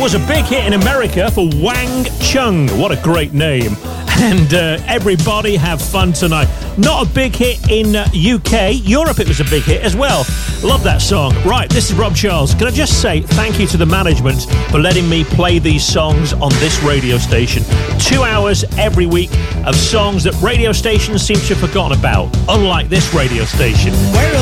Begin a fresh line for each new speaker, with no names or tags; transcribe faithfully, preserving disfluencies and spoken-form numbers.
was a big hit in America for Wang Chung. What a great name. And uh, everybody have fun tonight. Not a big hit in uh, U K. Europe it was a big hit as well. Love that song. Right, this is Rob Charles. Can I just say thank you to the management for letting me play these songs on this radio station. Two hours every week of songs that radio stations seem to have forgotten about, unlike this radio station.
We're